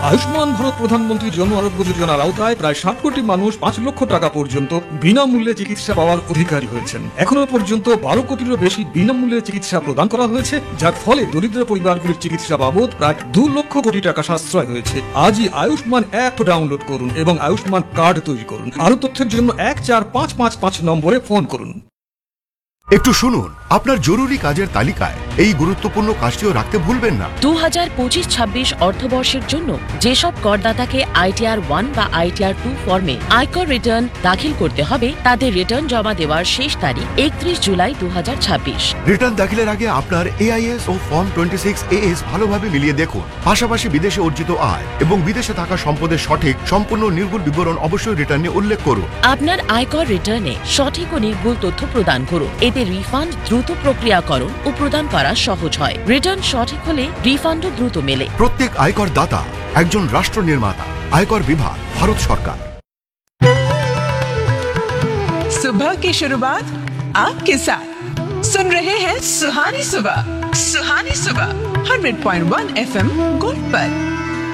আয়ুষ্মান ভারত প্রধানমন্ত্রী জন আরোগ্য যোজনার আওতায় প্রায় 60 কোটি মানুষ 5 লক্ষ টাকা পর্যন্ত বিনামূল্যে চিকিৎসা পাওয়ার অধিকারী হয়েছেন। এখনো পর্যন্ত 12 কোটিরও বেশি বিনামূল্যে চিকিৎসা প্রদান করা হয়েছে, যার ফলে দরিদ্র পরিবারগুলির চিকিৎসা বাবদ প্রায় 2 লক্ষ কোটি টাকা সাশ্রয় হয়েছে। আজই আয়ুষ্মান অ্যাপ ডাউনলোড করুন এবং আয়ুষ্মান কার্ড তৈরি করুন। আরো তথ্যের জন্য 14555 নম্বরে ফোন করুন। একটু শুনুন, আপনার জরুরি কাজের তালিকায় এই গুরুত্বপূর্ণ কাজটিও রাখতে ভুলবেন না। 2025-26 অর্থবর্ষের জন্য যেসব করদাতাকে ITR 1 বা ITR 2 ফর্মে আয়কর রিটার্ন দাখিল করতে হবে, তাদের রিটার্ন জমা দেওয়ার শেষ তারিখ 31 জুলাই 2026। রিটার্ন দাখিলের আগে আপনার AIS ও ফর্ম 26AS ভালোভাবে মিলিয়ে দেখুন। পাশাপাশি বিদেশে অর্জিত আয় এবং বিদেশে থাকা সম্পদের সঠিক সম্পূর্ণ নির্ভুল বিবরণ অবশ্যই রিটার্নে উল্লেখ করুন। আপনার আয়কর রিটার্নে সঠিক ও নির্ভুল তথ্য প্রদান করুন। এতে রিফান্ড দ্রুত প্রক্রিয়াকরণ ও প্রদান করা সহজ হয়। রিটার্ন সঠিক হলে রিফান্ডও দ্রুত মেলে। প্রত্যেক আয়কর দাতা একজন রাষ্ট্র নির্মাতা। আয়কর বিভাগ, ভারত সরকার। सुबह की शुरुआत आपके साथ सुन रहे हैं सुहानी सुबह 100.1 FM गोल्ड पर।